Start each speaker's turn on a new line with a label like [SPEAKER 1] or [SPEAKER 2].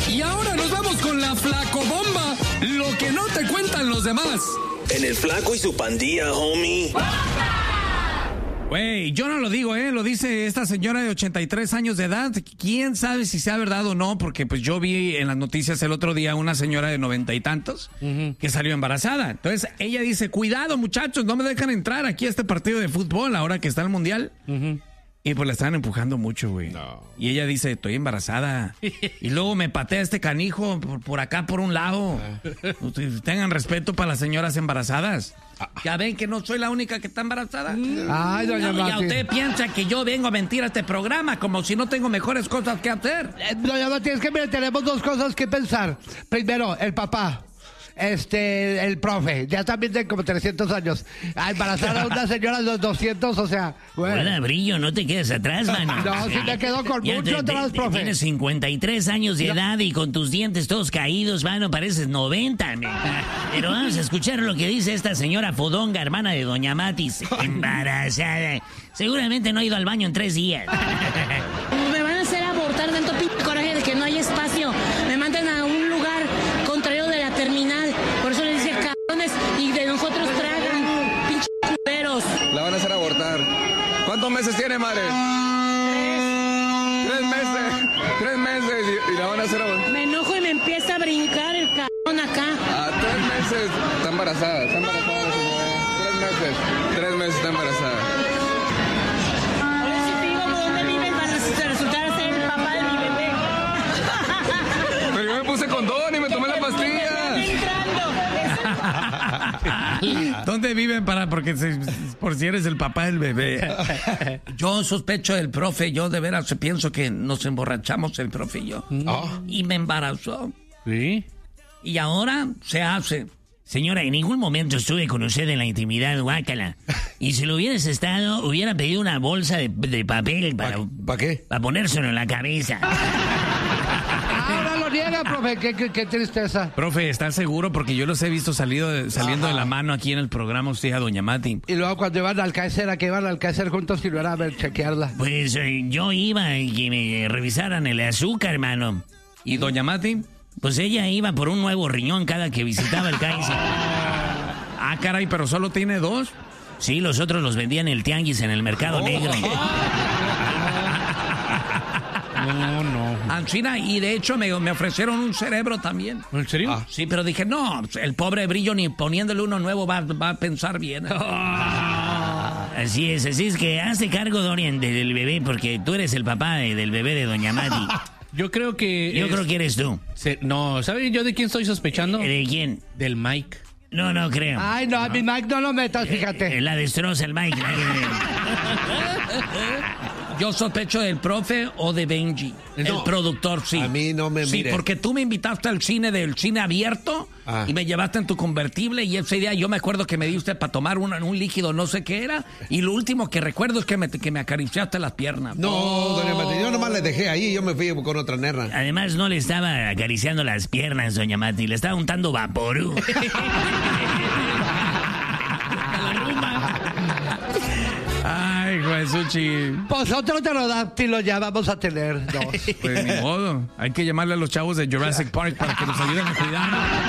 [SPEAKER 1] Y ahora nos vamos con la Flacobomba, lo que no te cuentan los demás.
[SPEAKER 2] En el Flaco y su pandilla, homie.
[SPEAKER 3] Güey, yo no lo digo, lo dice esta señora de 83 años de edad. ¿Quién sabe si sea verdad o no? Porque pues yo vi en las noticias el otro día una señora de 90 y tantos que salió embarazada. Entonces ella dice, cuidado muchachos, no me dejan entrar aquí a este partido de fútbol ahora que está el Mundial. Y pues la estaban empujando mucho, güey. No. Y ella dice, estoy embarazada. Y luego me patea este canijo por acá, por un lado. Tengan respeto para las señoras embarazadas. ¿Ya ven que no soy la única que está embarazada?
[SPEAKER 4] Ay, doña Mati.
[SPEAKER 3] Ya usted piensa que yo vengo a mentir a este programa como si no tengo mejores cosas que hacer.
[SPEAKER 4] Doña Mati, es que mire, tenemos dos cosas que pensar. Primero, el papá. El profe, ya también tiene como 300 años. A embarazar a una señora de los 200, o sea... Bueno.
[SPEAKER 5] Hola, Brillo, no te quedes atrás, mano.
[SPEAKER 4] No, sí me quedo con
[SPEAKER 5] ya
[SPEAKER 4] mucho atrás, profe.
[SPEAKER 5] Tienes 53 años de edad y con tus dientes todos caídos, mano, pareces 90. Pero vamos a escuchar lo que dice esta señora Fodonga, hermana de Doña Matis, embarazada. Seguramente no ha ido al baño en 3 días.
[SPEAKER 6] Me van a hacer abortar tanto coraje de que no hay espacio. Me mandan a un lugar contrario de la terminal. Por eso les dice cabrones y de nosotros tragan, pinches culeros.
[SPEAKER 7] La van a hacer abortar. ¿Cuántos meses tiene, madre? 3 meses. 3 meses y la van a hacer abortar.
[SPEAKER 6] Me enojo y me empieza a brincar el cabrón acá.
[SPEAKER 7] 3 meses. Está embarazada la señora. 3 meses. 3 meses está embarazada.
[SPEAKER 6] Ahora sí te digo por dónde viven para resultar ser el papá de mi bebé.
[SPEAKER 7] Pero yo me puse condón y me tomé la pastilla.
[SPEAKER 3] ¿Dónde viven porque por si eres el papá del bebé? Yo sospecho del profe, yo de veras pienso que nos emborrachamos el profe y yo. Y me embarazó.
[SPEAKER 8] ¿Sí?
[SPEAKER 3] Y ahora se hace.
[SPEAKER 5] Señora, en ningún momento estuve con usted en la intimidad, guácala. Y si lo hubieras estado, hubiera pedido una bolsa de papel para...
[SPEAKER 8] ¿Para qué?
[SPEAKER 5] Para ponérselo en la cabeza.
[SPEAKER 4] Ahora lo niega, profe, qué tristeza.
[SPEAKER 3] Profe, ¿estás seguro? Porque yo los he visto saliendo de la mano aquí en el programa usted a Doña Mati.
[SPEAKER 4] Y luego cuando iban al Kaiser, ¿a qué iban al Kaiser juntos y lo era a ver, chequearla?
[SPEAKER 5] Pues yo iba y que me revisaran el azúcar, hermano.
[SPEAKER 3] ¿Y Doña Mati?
[SPEAKER 5] Pues ella iba por un nuevo riñón cada que visitaba el Kaiser.
[SPEAKER 3] Ah, caray, ¿pero solo tiene 2?
[SPEAKER 5] Sí, los otros los vendían en el tianguis en el mercado negro.
[SPEAKER 8] No.
[SPEAKER 3] China, y de hecho me ofrecieron un cerebro también.
[SPEAKER 8] ¿En serio?
[SPEAKER 3] Sí, pero dije, no, el pobre Brillo ni poniéndole uno nuevo va a pensar bien.
[SPEAKER 5] Así es que hazte cargo, Dorian, del bebé, porque tú eres el papá del bebé de Doña Mati.
[SPEAKER 8] Yo creo que
[SPEAKER 5] eres tú.
[SPEAKER 8] No, ¿sabes yo de quién estoy sospechando?
[SPEAKER 5] ¿De quién?
[SPEAKER 8] Del Mike.
[SPEAKER 5] No creo.
[SPEAKER 4] Ay, no, a mi Mike no lo metas, fíjate.
[SPEAKER 5] La destroza el Mike.
[SPEAKER 3] Yo sospecho del profe o de Benji, el productor, sí.
[SPEAKER 8] A mí no me mire.
[SPEAKER 3] Sí, porque tú me invitaste al cine del cine abierto y me llevaste en tu convertible y ese día yo me acuerdo que me diste para tomar un líquido, no sé qué era, y lo último que recuerdo es que me acariciaste las piernas.
[SPEAKER 8] No, doña Mati, yo nomás le dejé ahí, yo me fui con otra nerra.
[SPEAKER 5] Además no le estaba acariciando las piernas, doña Mati, le estaba untando vaporú.
[SPEAKER 3] Ay, Jesuchi.
[SPEAKER 4] Pues otro pterodáctilo ya vamos a tener 2.
[SPEAKER 3] Pues ni modo, hay que llamarle a los chavos de Jurassic Park para que nos ayuden a cuidar.